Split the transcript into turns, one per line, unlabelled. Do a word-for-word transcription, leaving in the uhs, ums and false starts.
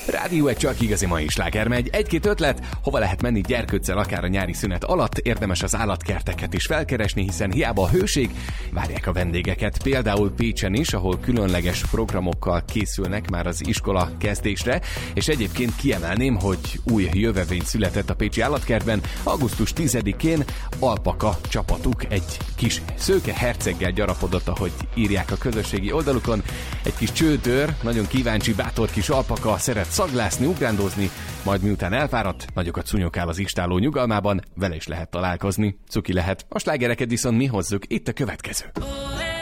Rádió egy csak igazi mai sláger megy. Egy-két ötlet, hova lehet menni gyerkőccel akár a nyári szünet alatt, érdemes az állatkerteket is felkeresni, hiszen hiába a hőség, várják a vendégeket. Például Pécsen is, ahol különleges programokkal készülnek már az iskola kezdésre, és egyébként kiemelném, hogy új jövevény született a pécsi állatkertben. augusztus tizedikén alpaka csapatuk egy kis szőke herceggel gyarapodott, ahogy írják a közösségi oldalukon. Egy kis csőtör, nagyon kíváncsi, bátor kis alpaka, szeret szaglászni, ugrándozni, majd miután elfáradt, nagyokat szúnyogál az istáló nyugalmában, vele is lehet találkozni. Cuki lehet. A slágereket viszont mi hozzuk, itt a következő.